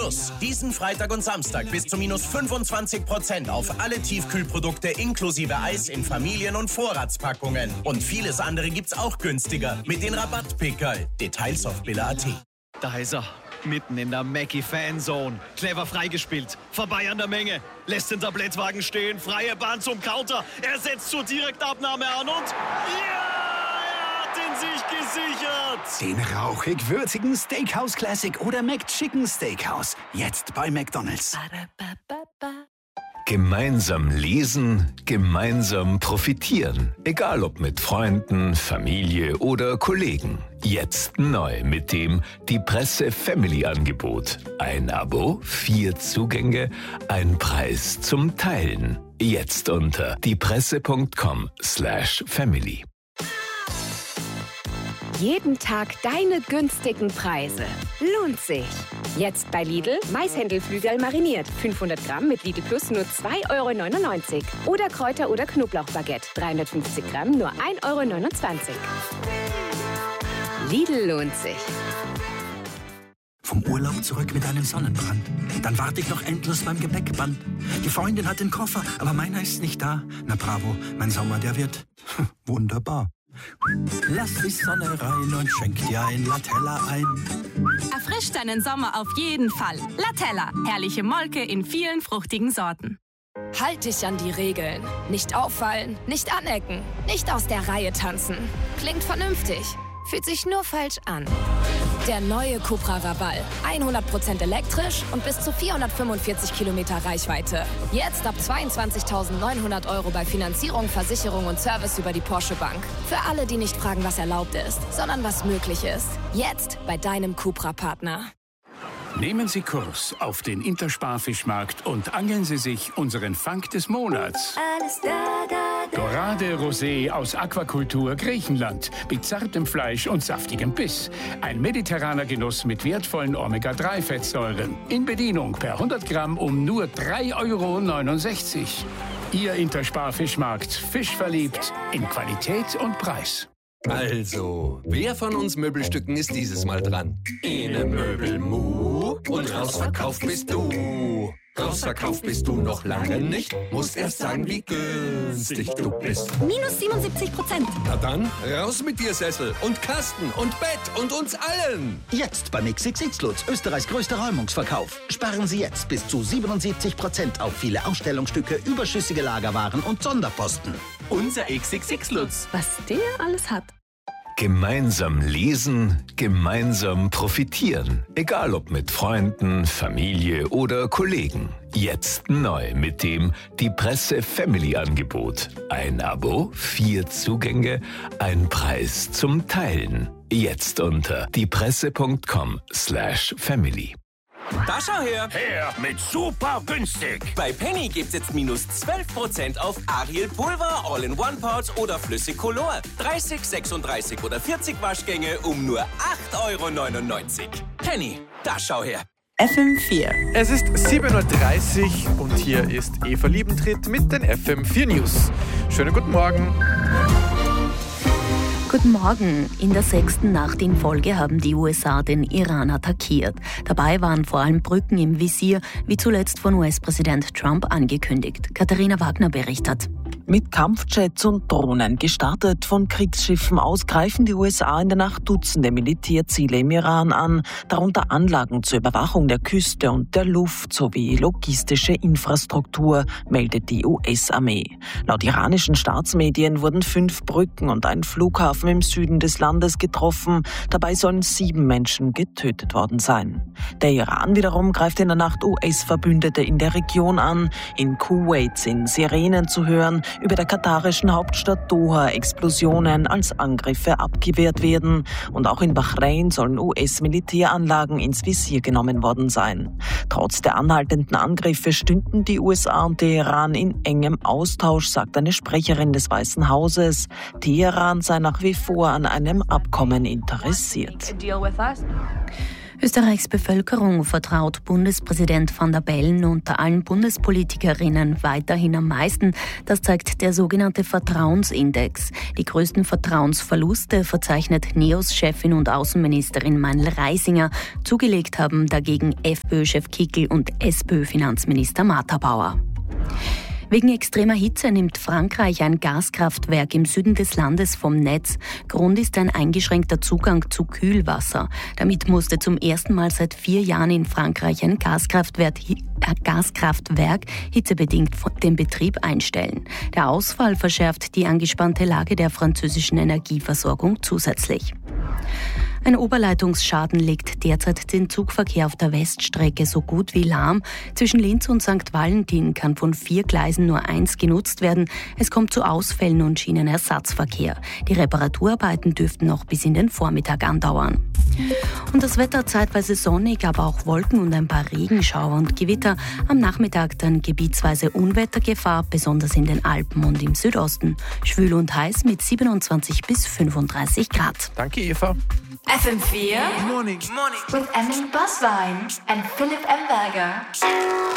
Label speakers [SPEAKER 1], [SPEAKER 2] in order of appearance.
[SPEAKER 1] Plus, diesen Freitag und Samstag bis zu minus 25% auf alle Tiefkühlprodukte inklusive Eis in Familien- und Vorratspackungen. Und vieles andere gibt's auch günstiger mit den Rabattpickerl. Details auf billa.at.
[SPEAKER 2] Da ist er, mitten in der Mackie-Fanzone. Clever freigespielt, vorbei an der Menge. Lässt den Tablettwagen stehen, freie Bahn zum Counter. Er setzt zur Direktabnahme an und... ja! Sich gesichert.
[SPEAKER 3] Den rauchig-würzigen Steakhouse Classic oder McChicken Steakhouse. Jetzt bei McDonald's.
[SPEAKER 4] Gemeinsam lesen, gemeinsam profitieren. Egal ob mit Freunden, Familie oder Kollegen. Jetzt neu mit dem Die Presse Family Angebot. Ein Abo, 4 Zugänge, ein Preis zum Teilen. Jetzt unter diepresse.com/family.
[SPEAKER 5] Jeden Tag deine günstigen Preise. Lohnt sich. Jetzt bei Lidl Maishändelflügel mariniert. 500 Gramm mit Lidl Plus nur 2,99 €. Oder Kräuter- oder Knoblauchbaguette. 350 Gramm nur 1,29 €. Lidl lohnt sich.
[SPEAKER 3] Vom Urlaub zurück mit einem Sonnenbrand. Dann warte ich noch endlos beim Gepäckband. Die Freundin hat den Koffer, aber meiner ist nicht da. Na bravo, mein Sommer, der wird wunderbar. Lass die Sonne rein und schenk dir ein Latella ein.
[SPEAKER 6] Erfrisch deinen Sommer auf jeden Fall. Latella, herrliche Molke in vielen fruchtigen Sorten.
[SPEAKER 7] Halt dich an die Regeln. Nicht auffallen, nicht anecken, nicht aus der Reihe tanzen. Klingt vernünftig, fühlt sich nur falsch an. Der neue Cupra Raval. 100% elektrisch und bis zu 445 Kilometer Reichweite. Jetzt ab 22.900 € bei Finanzierung, Versicherung und Service über die Porsche Bank. Für alle, die nicht fragen, was erlaubt ist, sondern was möglich ist. Jetzt bei deinem Cupra-Partner.
[SPEAKER 8] Nehmen Sie Kurs auf den Intersparfischmarkt und angeln Sie sich unseren Fang des Monats.
[SPEAKER 9] Alles da, da, da.
[SPEAKER 8] Dorade Rosé aus Aquakultur Griechenland mit zartem Fleisch und saftigem Biss. Ein mediterraner Genuss mit wertvollen Omega-3-Fettsäuren. In Bedienung per 100 Gramm um nur 3,69 €. Ihr Intersparfischmarkt. Fisch verliebt in Qualität und Preis.
[SPEAKER 10] Also, wer von uns Möbelstücken ist dieses Mal dran? Ine Möbelmu und rausverkauft bist du. Rausverkauft bist du noch lange nicht. Musst erst sagen, wie günstig du bist.
[SPEAKER 9] Minus 77%.
[SPEAKER 10] Na dann, raus mit dir, Sessel und Kasten und Bett und uns allen.
[SPEAKER 3] Jetzt beim XXX Lutz, Österreichs größter Räumungsverkauf. Sparen Sie jetzt bis zu 77% auf viele Ausstellungsstücke, überschüssige Lagerwaren und Sonderposten.
[SPEAKER 11] Unser XXX Lutz.
[SPEAKER 6] Was der alles hat.
[SPEAKER 4] Gemeinsam lesen, gemeinsam profitieren. Egal ob mit Freunden, Familie oder Kollegen. Jetzt neu mit dem Die Presse Family Angebot. Ein Abo, 4 Zugänge, ein Preis zum Teilen. Jetzt unter diepresse.com/family.
[SPEAKER 11] Da schau her!
[SPEAKER 8] Her mit super günstig!
[SPEAKER 11] Bei Penny gibt's jetzt minus 12% auf Ariel Pulver, All-in-One-Parts oder Flüssigcolor. 30, 36 oder 40 Waschgänge um nur 8,99 € Penny, da schau her!
[SPEAKER 12] FM4.
[SPEAKER 13] Es ist 7:30 Uhr und hier ist Eva Liebentritt mit den FM4 News. Schönen guten Morgen.
[SPEAKER 12] Guten Morgen. In der 6. Nacht in Folge haben die USA den Iran attackiert. Dabei waren vor allem Brücken im Visier, wie zuletzt von US-Präsident Trump angekündigt. Katharina Wagner berichtet.
[SPEAKER 14] Mit Kampfjets und Drohnen, gestartet von Kriegsschiffen aus, greifen die USA in der Nacht Dutzende Militärziele im Iran an, darunter Anlagen zur Überwachung der Küste und der Luft sowie logistische Infrastruktur, meldet die US-Armee. Laut iranischen Staatsmedien wurden 5 Brücken und ein Flughafen im Süden des Landes getroffen. Dabei sollen 7 Menschen getötet worden sein. Der Iran wiederum greift in der Nacht US-Verbündete in der Region an. In Kuwait sind Sirenen zu hören, über der katarischen Hauptstadt Doha Explosionen als Angriffe abgewehrt werden. Und auch in Bahrain sollen US-Militäranlagen ins Visier genommen worden sein. Trotz der anhaltenden Angriffe stünden die USA und der Iran in engem Austausch, sagt eine Sprecherin des Weißen Hauses. Teheran sei nach wie vor an einem Abkommen interessiert.
[SPEAKER 12] Österreichs Bevölkerung vertraut Bundespräsident Van der Bellen unter allen Bundespolitikerinnen weiterhin am meisten. Das zeigt der sogenannte Vertrauensindex. Die größten Vertrauensverluste verzeichnet NEOS-Chefin und Außenministerin Meinl Reisinger. Zugelegt haben dagegen FPÖ-Chef Kickl und SPÖ-Finanzminister Martha Bauer. Wegen extremer Hitze nimmt Frankreich ein Gaskraftwerk im Süden des Landes vom Netz. Grund ist ein eingeschränkter Zugang zu Kühlwasser. Damit musste zum ersten Mal seit 4 Jahren in Frankreich ein Gaskraftwerk hitzebedingt den Betrieb einstellen. Der Ausfall verschärft die angespannte Lage der französischen Energieversorgung zusätzlich. Ein Oberleitungsschaden legt derzeit den Zugverkehr auf der Weststrecke so gut wie lahm. Zwischen Linz und St. Valentin kann von 4 Gleisen nur 1 genutzt werden. Es kommt zu Ausfällen und Schienenersatzverkehr. Die Reparaturarbeiten dürften noch bis in den Vormittag andauern. Und das Wetter zeitweise sonnig, aber auch Wolken und ein paar Regenschauer und Gewitter. Am Nachmittag dann gebietsweise Unwettergefahr, besonders in den Alpen und im Südosten. Schwül und heiß mit 27 bis 35 Grad.
[SPEAKER 13] Danke, Eva.
[SPEAKER 9] FM4
[SPEAKER 13] Morning.
[SPEAKER 9] with Emily Boswein and Philipp Emberger.